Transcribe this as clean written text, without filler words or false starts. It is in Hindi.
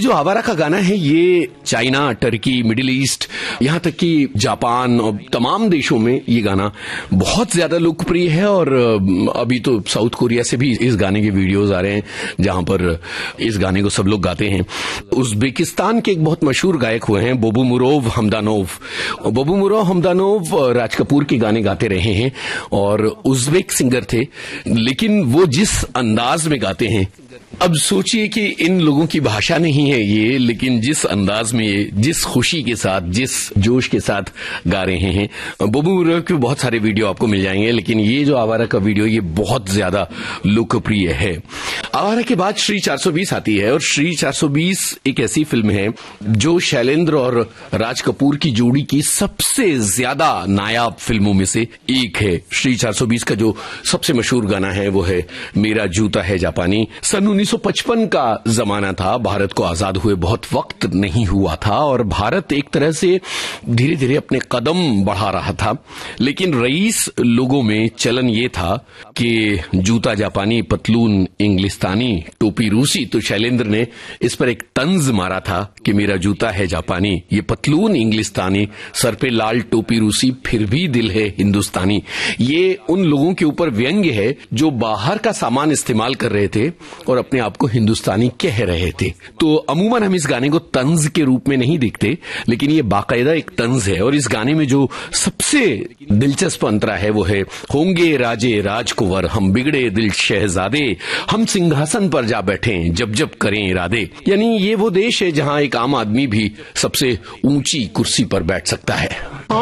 जो आवारा का गाना है ये चाइना, टर्की, मिडिल ईस्ट, यहाँ तक कि जापान और तमाम देशों में ये गाना बहुत ज्यादा लोकप्रिय है। और अभी तो साउथ कोरिया से भी इस गाने के वीडियोज आ रहे हैं जहां पर इस गाने को सब लोग गाते हैं। उज्बेकिस्तान के एक बहुत मशहूर गायक हुए हैं बोबुमुरोव हमदानोव। बोबुमुरोव हमदानोव राज कपूर के गाने गाते रहे हैं और उज्बेक सिंगर थे, लेकिन वो जिस अंदाज में गाते हैं, अब सोचिए कि इन लोगों की भाषा नहीं है ये, लेकिन जिस अंदाज में ये, जिस खुशी के साथ, जिस जोश के साथ गा रहे हैं। बोबुमुरोव के बहुत सारे वीडियो आपको मिल जाएंगे, लेकिन ये जो आवारा का वीडियो ये बहुत ज्यादा लोकप्रिय है। आवारा के बाद श्री 420 आती है और श्री 420 एक ऐसी फिल्म है जो शैलेंद्र और राज कपूर की जोड़ी की सबसे ज्यादा नायाब फिल्मों में से एक है। श्री 420 का जो सबसे मशहूर गाना है वो है मेरा जूता है जापानी। सन 1955 का जमाना था, भारत को आजाद हुए बहुत वक्त नहीं हुआ था और भारत एक तरह से धीरे धीरे अपने कदम बढ़ा रहा था, लेकिन रईस लोगों में चलन ये था कि जूता जापानी, पतलून इंग्लिस्तानी, टोपी रूसी। तो शैलेंद्र ने इस पर एक तंज मारा था कि मेरा जूता है जापानी, ये पतलून इंग्लिस्तानी, सर पे लाल टोपी रूसी, फिर भी दिल है हिंदुस्तानी। ये उन लोगों के ऊपर व्यंग्य है जो बाहर का सामान इस्तेमाल कर रहे थे और अपने आप को हिंदुस्तानी कह रहे थे। तो अमूमन हम इस गाने को तंज के रूप में नहीं देखते, लेकिन ये बाकायदा एक तंज है। और इस गाने में जो सबसे दिलचस्प अंतरा है वो है होंगे राजे राजकुंवर, हम बिगड़े दिल शहजादे, हम सिंहासन पर जा बैठे जब जब करें इरादे। यानी ये वो देश है जहां एक आम आदमी भी सबसे ऊंची कुर्सी पर बैठ सकता है।